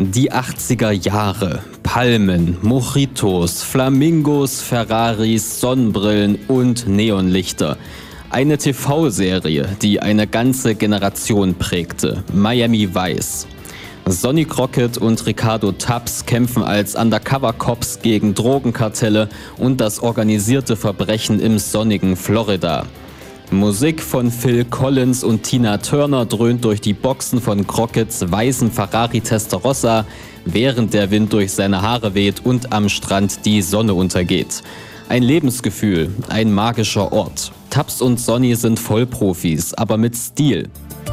Die 80er Jahre. Palmen, Mojitos, Flamingos, Ferraris, Sonnenbrillen und Neonlichter. Eine TV-Serie, die eine ganze Generation prägte. Miami Vice. Sonny Crockett und Ricardo Tubbs kämpfen als Undercover-Cops gegen Drogenkartelle und das organisierte Verbrechen im sonnigen Florida. Musik von Phil Collins und Tina Turner dröhnt durch die Boxen von Crocketts weißem Ferrari Testarossa, während der Wind durch seine Haare weht und am Strand die Sonne untergeht. Ein Lebensgefühl, ein magischer Ort. Tubbs und Sonny sind Vollprofis, aber mit Stil.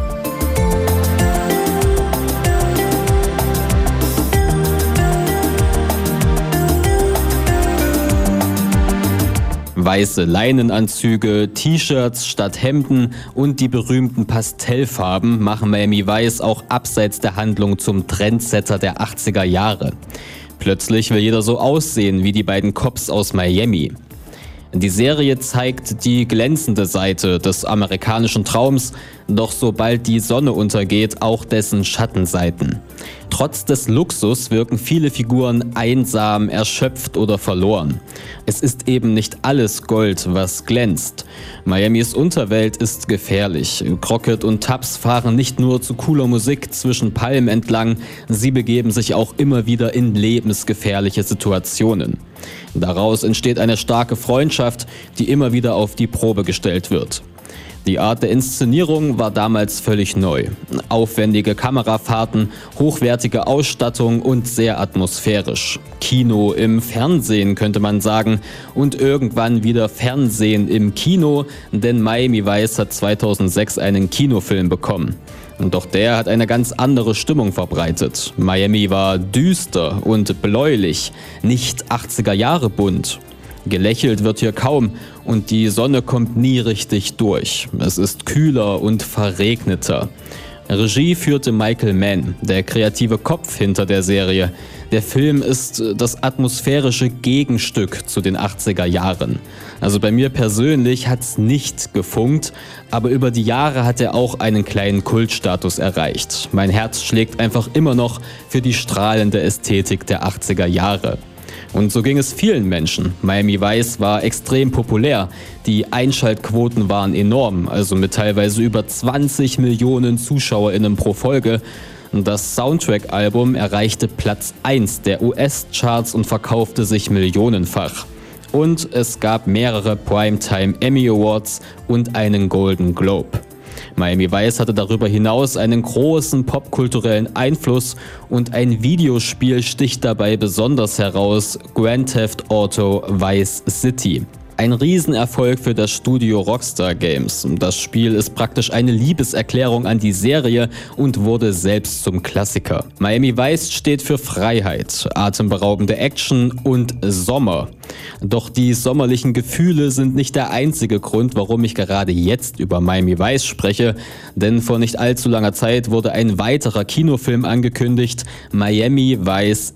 Weiße Leinenanzüge, T-Shirts statt Hemden und die berühmten Pastellfarben machen Miami Vice auch abseits der Handlung zum Trendsetter der 80er Jahre. Plötzlich will jeder so aussehen wie die beiden Cops aus Miami. Die Serie zeigt die glänzende Seite des amerikanischen Traums, doch sobald die Sonne untergeht, auch dessen Schattenseiten. Trotz des Luxus wirken viele Figuren einsam, erschöpft oder verloren. Es ist eben nicht alles Gold, was glänzt. Miamis Unterwelt ist gefährlich. Crockett und Tubbs fahren nicht nur zu cooler Musik zwischen Palmen entlang, sie begeben sich auch immer wieder in lebensgefährliche Situationen. Daraus entsteht eine starke Freundschaft, die immer wieder auf die Probe gestellt wird. Die Art der Inszenierung war damals völlig neu. Aufwendige Kamerafahrten, hochwertige Ausstattung und sehr atmosphärisch. Kino im Fernsehen, könnte man sagen. Und irgendwann wieder Fernsehen im Kino, denn Miami Vice hat 2006 einen Kinofilm bekommen. Doch der hat eine ganz andere Stimmung verbreitet. Miami war düster und bläulich, nicht 80er Jahre bunt. Gelächelt wird hier kaum und die Sonne kommt nie richtig durch. Es ist kühler und verregneter. Regie führte Michael Mann, der kreative Kopf hinter der Serie. Der Film ist das atmosphärische Gegenstück zu den 80er Jahren. Also bei mir persönlich hat's nicht gefunkt, aber über die Jahre hat er auch einen kleinen Kultstatus erreicht. Mein Herz schlägt einfach immer noch für die strahlende Ästhetik der 80er Jahre. Und so ging es vielen Menschen. Miami Vice war extrem populär. Die Einschaltquoten waren enorm, also mit teilweise über 20 Millionen ZuschauerInnen pro Folge. Das Soundtrack-Album erreichte Platz 1 der US-Charts und verkaufte sich millionenfach. Und es gab mehrere Primetime Emmy Awards und einen Golden Globe. Miami Vice hatte darüber hinaus einen großen popkulturellen Einfluss und ein Videospiel sticht dabei besonders heraus: Grand Theft Auto Vice City. Ein Riesenerfolg für das Studio Rockstar Games. Das Spiel ist praktisch eine Liebeserklärung an die Serie und wurde selbst zum Klassiker. Miami Vice steht für Freiheit, atemberaubende Action und Sommer. Doch die sommerlichen Gefühle sind nicht der einzige Grund, warum ich gerade jetzt über Miami Vice spreche, denn vor nicht allzu langer Zeit wurde ein weiterer Kinofilm angekündigt. Miami Vice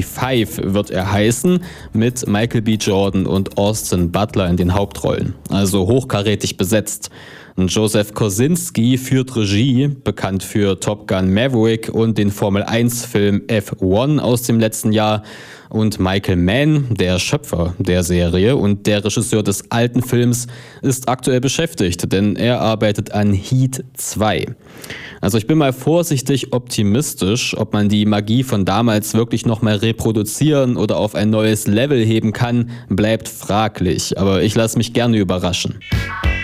85 wird er heißen, mit Michael B. Jordan und Austin Butler in den Hauptrollen, also hochkarätig besetzt. Joseph Kosinski führt Regie, bekannt für Top Gun Maverick und den Formel-1-Film F1 aus dem letzten Jahr. Und Michael Mann, der Schöpfer der Serie und der Regisseur des alten Films, ist aktuell beschäftigt, denn er arbeitet an Heat 2. Also ich bin mal vorsichtig optimistisch, ob man die Magie von damals wirklich nochmal reproduzieren oder auf ein neues Level heben kann, bleibt fraglich, aber ich lasse mich gerne überraschen.